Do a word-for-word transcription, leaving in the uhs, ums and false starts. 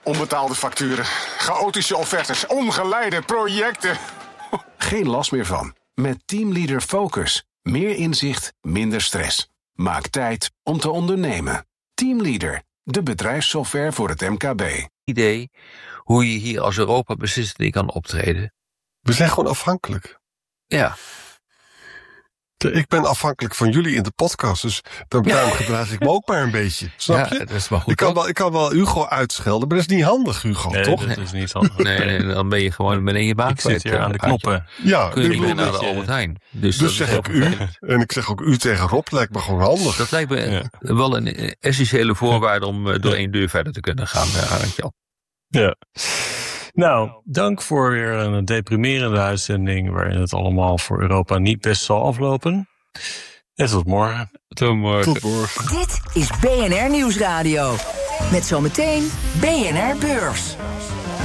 Onbetaalde facturen, chaotische offertes, ongeleide projecten. Geen last meer van. Met Teamleader Focus. Meer inzicht, minder stress. Maak tijd om te ondernemen. Teamleader, de bedrijfssoftware voor het M K B. Idee hoe je hier als Europa beslissend kan optreden. We zijn gewoon afhankelijk. Ja. Ik ben afhankelijk van jullie in de podcast, dus daarom ja. gedraag ik me ook maar een beetje. Snap je? Ja, dat is maar goed. Ik kan, wel, ik kan wel Hugo uitschelden, maar dat is niet handig, Hugo, nee, toch? dat is niet handig. Nee, nee, dan ben je gewoon beneden je baan. Ik zit hier aan de knoppen. Ja, kun je niet meer bedoel, naar de Albert Heijn. Dus, dus zeg ik u, en ik zeg ook u tegen Rob, lijkt me gewoon handig. Dat lijkt me ja. wel een essentiële voorwaarde om uh, door één deur verder te kunnen gaan, uh, Arendtje. Ja. Nou, dank voor weer een deprimerende uitzending waarin het allemaal voor Europa niet best zal aflopen. En tot morgen. Tot morgen. Tot morgen. Dit is B N R Nieuwsradio. Met zometeen B N R Beurs.